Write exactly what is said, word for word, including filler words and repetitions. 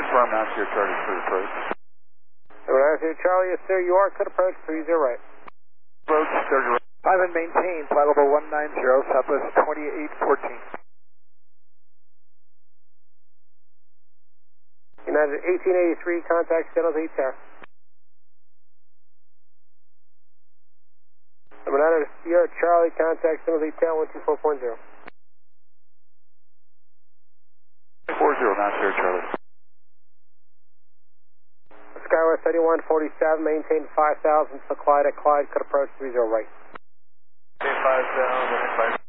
confirm now, Sierra Charlie, clear approach. Sierra Charlie, yes sir, you are clear approach, three zero right. Approach, thirty right. five and maintain, flight level one nine zero, Southwest twenty-eight fourteen. United eighteen eighty-three, contact San Jose Tower. United Sierra Charlie, contact San Jose Tower, one two four point zero. four zero, now Sierra Charlie. Skywest eighty-one forty-seven, maintain five thousand for Clyde at Clyde, could approach three zero right. five thousand,